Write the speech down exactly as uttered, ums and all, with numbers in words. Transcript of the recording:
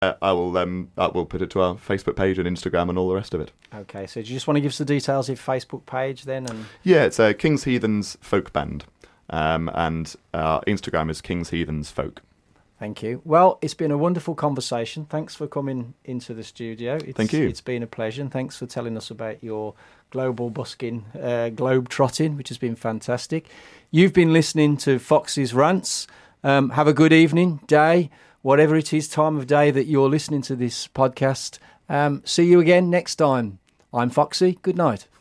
uh, I will um, I will put it to our Facebook page and Instagram and all the rest of it. Okay, so do you just want to give us the details of your Facebook page then? And Yeah, it's uh, King's Heathens Folk Band, um, and our Instagram is King's Heathens Folk. Thank you. Well, it's been a wonderful conversation. Thanks for coming into the studio. It's, Thank you. It's been a pleasure, and thanks for telling us about your global busking, uh, globe trotting, which has been fantastic. You've been listening to Foxy's Rants. Um, have a good evening, day, whatever it is, time of day that you're listening to this podcast. Um, see you again next time. I'm Foxy. Good night.